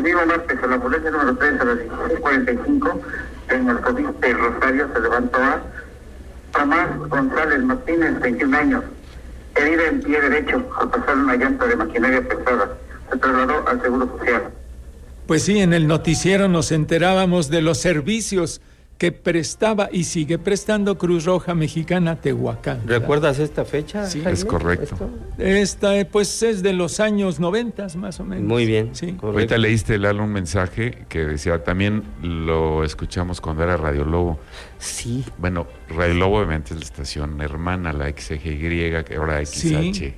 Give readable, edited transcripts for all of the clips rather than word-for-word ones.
mismo martes, a la ambulancia número 3, a las 16:45, en el COVID de Rosario, se levantó a Tomás González Martínez, 21 años, herido en pie derecho al pasar una llanta de maquinaria pesada. Se trasladó al Seguro Social. Pues sí, en el noticiero nos enterábamos de los servicios que prestaba y sigue prestando Cruz Roja Mexicana Tehuacán. ¿Recuerdas esta fecha? Sí, Jaime? Es correcto. Esta, pues, es de los años 90, más o menos. Muy bien. Sí. Correcto. Ahorita leíste, Lalo, un mensaje que decía, también lo escuchamos cuando era Radio Lobo. Sí. Bueno, Radio Lobo obviamente es la estación hermana, la XGY, que ahora XHGY,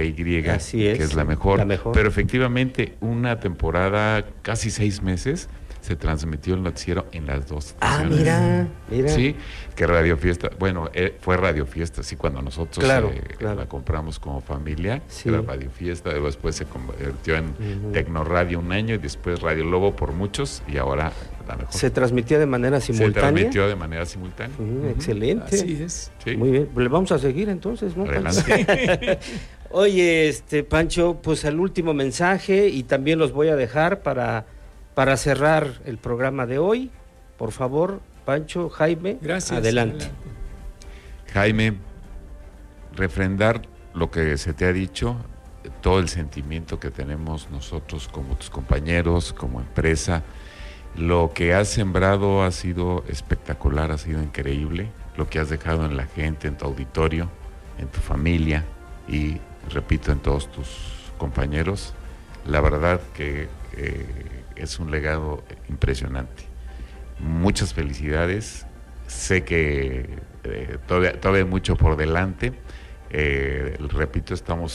Así es, que es la mejor. la mejor. Pero efectivamente, una temporada, casi 6 meses, se transmitió el noticiero en las dos estaciones. Mira. Sí, que Radio Fiesta, bueno, fue Radio Fiesta, sí, cuando nosotros Claro. la compramos como familia, Sí. era Radio Fiesta, después se convirtió en Tecno Radio un año y después Radio Lobo por muchos y ahora la mejor. ¿Se transmitía de manera simultánea? Se transmitió de manera simultánea. Excelente. Así es. Sí. Muy bien. Le vamos a seguir entonces, ¿no? Adelante. Oye, Pancho, pues el último mensaje y también los voy a dejar para cerrar el programa de hoy. Por favor, Pancho, Jaime, Gracias. adelante. Jaime, refrendar lo que se te ha dicho, todo el sentimiento que tenemos nosotros como tus compañeros, como empresa. Lo que has sembrado ha sido espectacular, ha sido increíble. Lo que has dejado en la gente, en tu auditorio, en tu familia y, repito, en todos tus compañeros. La verdad que es un legado impresionante. Muchas felicidades. Sé que todavía hay mucho por delante. Repito,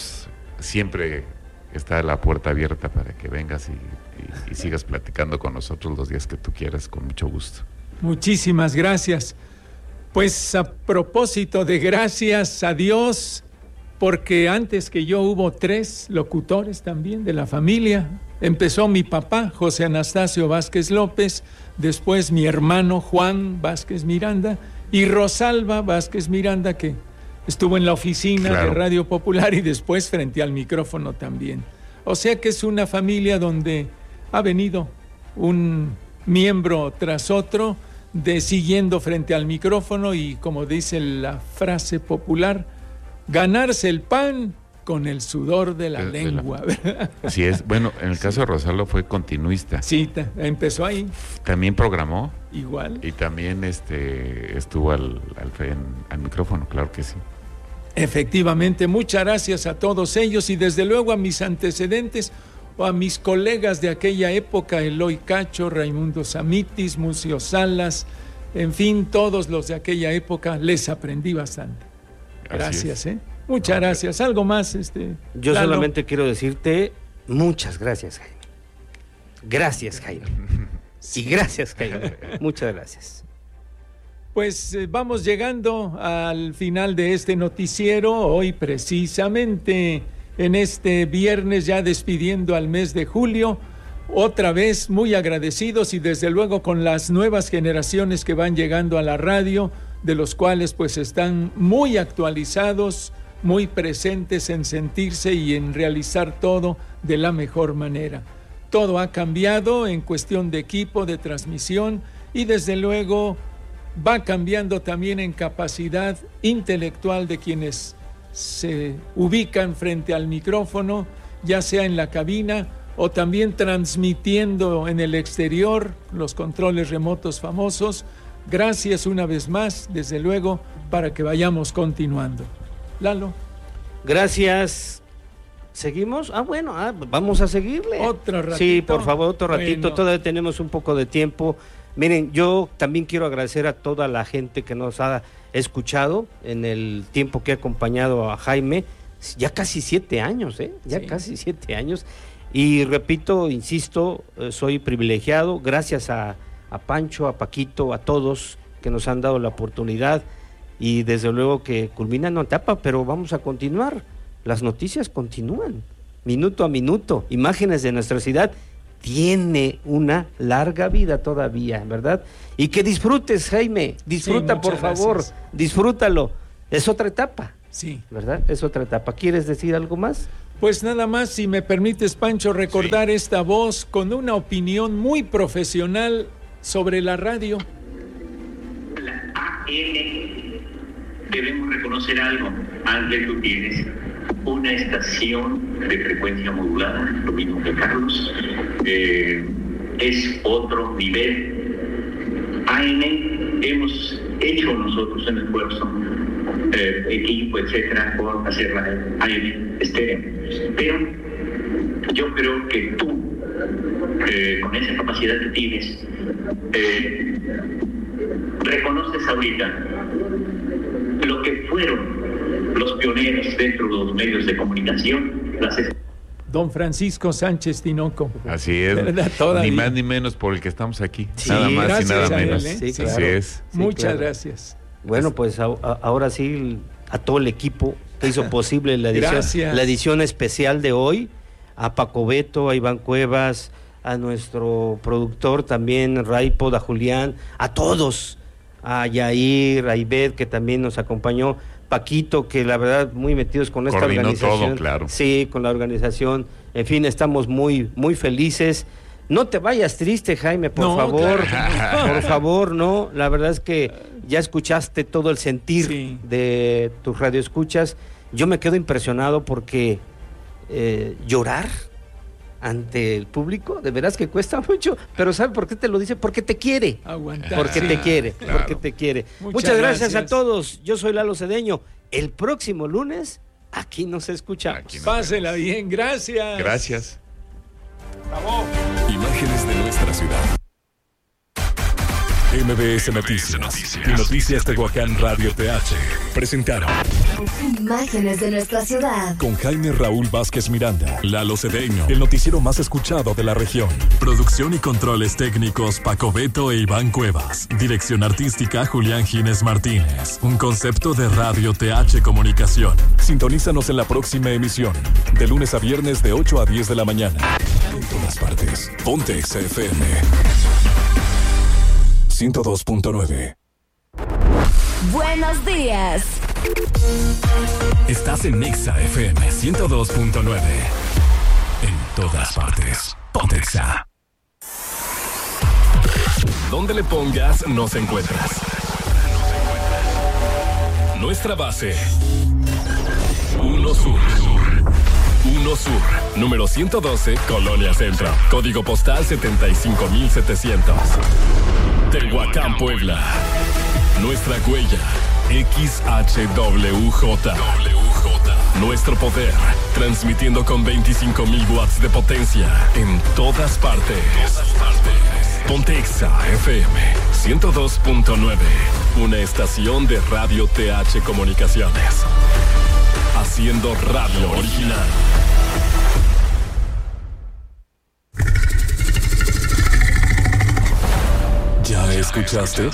siempre está la puerta abierta para que vengas y sigas platicando con nosotros los días que tú quieras, con mucho gusto. Muchísimas gracias. Pues a propósito de gracias a Dios, porque antes que yo hubo 3 locutores también de la familia. Empezó mi papá, José Anastasio Vázquez López, después mi hermano Juan Vázquez Miranda y Rosalba Vázquez Miranda, que estuvo en la oficina de Radio Popular y después frente al micrófono también. O sea que es una familia donde ha venido un miembro tras otro, siguiendo frente al micrófono y, como dice la frase popular, ganarse el pan con el sudor de la lengua, ¿verdad? Así es. Bueno, en el caso de Rosalba fue continuista. Sí, empezó ahí. También programó. Igual. Y también estuvo al micrófono, claro que sí. Efectivamente, muchas gracias a todos ellos y desde luego a mis antecedentes o a mis colegas de aquella época, Eloy Cacho, Raimundo Samitis, Mucio Salas, en fin, todos los de aquella época, les aprendí bastante. Gracias, Muchas gracias. ¿Algo más, Yo Lalo? solamente quiero decirte muchas gracias, Jaime. Gracias, Jaime. Y gracias, Jaime. Muchas gracias. Pues vamos llegando al final de este noticiero, hoy precisamente en este viernes, ya despidiendo al mes de julio, otra vez muy agradecidos y desde luego con las nuevas generaciones que van llegando a la radio, de los cuales pues están muy actualizados, muy presentes en sentirse y en realizar todo de la mejor manera. Todo ha cambiado en cuestión de equipo, de transmisión y desde luego va cambiando también en capacidad intelectual de quienes se ubican frente al micrófono, ya sea en la cabina o también transmitiendo en el exterior, los controles remotos famosos. Gracias una vez más, desde luego, para que vayamos continuando. Lalo. Gracias. ¿Seguimos? Vamos a seguirle. Otro ratito. Sí, por favor, otro ratito. Bueno. Todavía tenemos un poco de tiempo. Miren, yo también quiero agradecer a toda la gente que nos ha escuchado en el tiempo que ha acompañado a Jaime. Ya casi 7 años, casi 7 años. Y repito, insisto, soy privilegiado. Gracias a Pancho, a Paquito, a todos que nos han dado la oportunidad. Y desde luego que culmina una etapa, pero vamos a continuar. Las noticias continúan, minuto a minuto. Imágenes de nuestra ciudad tiene una larga vida todavía, ¿verdad? Y que disfrutes, Jaime, disfruta, por favor, disfrútalo. Es otra etapa. Sí. ¿Verdad? Es otra etapa. ¿Quieres decir algo más? Pues nada más, si me permites, Pancho, recordar esta voz con una opinión muy profesional sobre la radio. La AM, debemos reconocer algo. Ángel, tú tienes una estación de frecuencia modulada, lo mismo que Carlos, es otro nivel. AM, hemos hecho nosotros un esfuerzo, equipo, etcétera, por hacer la AM estéreo. Pero yo creo que tú, con esa capacidad que tienes, reconoces ahorita lo que fueron los pioneros dentro de los medios de comunicación, Don Francisco Sánchez Tinoco. Así es, ni más ni menos por el que estamos aquí, Sí, nada más gracias y nada a él, menos. Sí, claro. Así es. Sí, Muchas claro. gracias. Bueno, pues ahora sí, a todo el equipo que hizo posible Gracias. la edición especial de hoy, a Paco Beto, a Iván Cuevas, a nuestro productor también, Raipo, a Julián, a todos, a Yair, a Ivette, que también nos acompañó, Paquito, que la verdad muy metidos con esta Coordinó organización. todo, claro. Sí, con la organización. En fin, estamos muy, muy felices. No te vayas triste, Jaime, por No, favor. claro. Por favor, no. La verdad es que ya escuchaste todo el sentir Sí. de tus radioescuchas. Yo me quedo impresionado porque llorar ante el público, de veras que cuesta mucho, pero ¿sabe por qué te lo dice? Porque te quiere. Aguantar. Porque Sí. te quiere, claro. porque te quiere. Muchas Muchas gracias a gracias. todos. Yo soy Lalo Cedeño. El próximo lunes, aquí nos escuchamos. Aquí nos Pásela vemos. bien, gracias. Gracias. Imágenes de nuestra ciudad. MBS Noticias y Noticias Tehuacán Radio TH presentaron Imágenes de nuestra ciudad. con Jaime Raúl Vázquez Miranda, Lalo Cedeño, el noticiero más escuchado de la región. Producción y controles técnicos Paco Beto e Iván Cuevas. Dirección artística Julián Gines Martínez. Un concepto de Radio TH Comunicación. Sintonízanos en la próxima emisión, de lunes a viernes de 8 a 10 de la mañana. En todas partes. Ponte XFM 102.9. Buenos días. Estás en Nexa FM 102.9. En todas partes. Ponte Exa. Donde le pongas, nos encuentras. Nuestra base. 1 Sur. 1 Sur. Número 112, Colonia Centro. Código postal 75700. Tehuacán, Puebla. Nuestra huella. XHWJ. Nuestro poder. Transmitiendo con 25,000 watts de potencia. En todas partes. Ponte Exa FM 102.9. Una estación de Radio TH Comunicaciones. Haciendo radio original. ¿Ya escuchaste?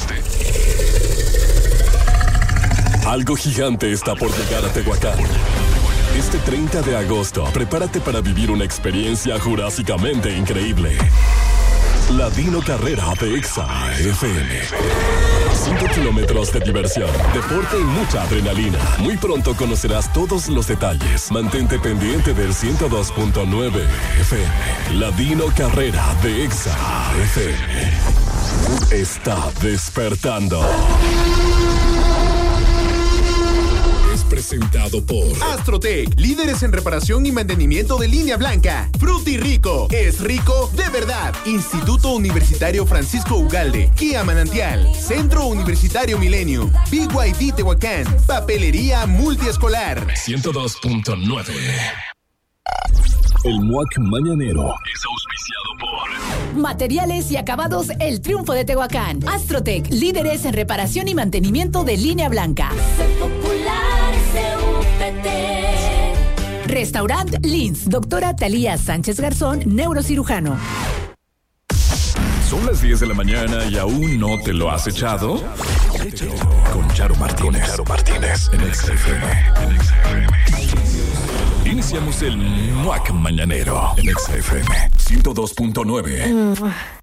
Algo gigante está por llegar a Tehuacán. Este 30 de agosto, prepárate para vivir una experiencia jurásicamente increíble. La Dino Carrera de Exa FM. 5 kilómetros de diversión, deporte y mucha adrenalina. Muy pronto conocerás todos los detalles. Mantente pendiente del 102.9 FM. La Dino Carrera de Exa FM. Está despertando. Es presentado por Astrotech, líderes en reparación y mantenimiento de línea blanca. Frutirico, es rico de verdad. Instituto Universitario Francisco Ugalde, Kia Manantial, Centro Universitario Milenio, BYD Tehuacán, Papelería Multiescolar. 102.9. El MUAC Mañanero es auspiciado por Materiales y acabados El Triunfo de Tehuacán. Astrotech, líderes en reparación y mantenimiento de línea blanca. Restaurant Linz, doctora Talía Sánchez Garzón, neurocirujano. Son las 10 de la mañana y aún no te lo has echado. Échalo con Charo Martínez. En XFM. Iniciamos el MUAC Mañanero en XFM 102.9.